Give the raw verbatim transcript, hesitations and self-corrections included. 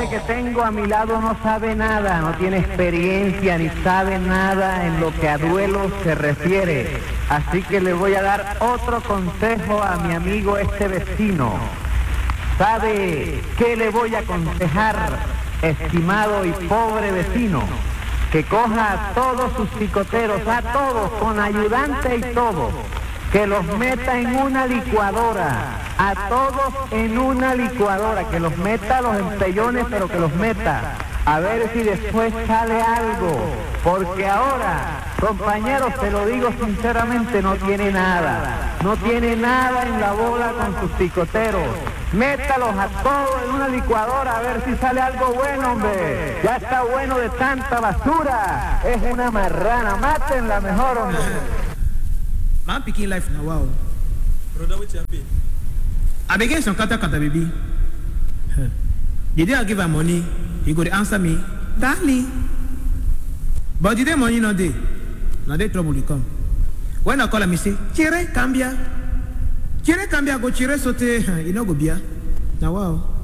hombre que tengo a mi lado no sabe nada, no tiene experiencia ni sabe nada en lo que a duelo se refiere. Así que le voy a dar otro consejo a mi amigo este vecino. ¿Sabe qué le voy a aconsejar, estimado y pobre vecino? Que coja a todos sus picoteros, a todos, con ayudante y todo, que los meta en una licuadora, a todos en una licuadora, que los meta a los empellones, pero que los meta, a ver si después sale algo, porque ahora, compañeros, te lo digo sinceramente, no tiene nada, no tiene nada en la bola con sus picoteros. Métalos a todos en una licuadora a ver si sale algo bueno, hombre. Ya está bueno de tanta basura. Es una marrana, mátenla mejor, hombre. Man picking life now, wow. Brother, what's happening? I begin some kata kata baby. Huh. The day I give her money, he go to answer me, darling. But the day money not there, now day trouble will come. When I call him, he say, Chire, cambia. Chire, cambia, go chire sote, you know go bia. Now wow.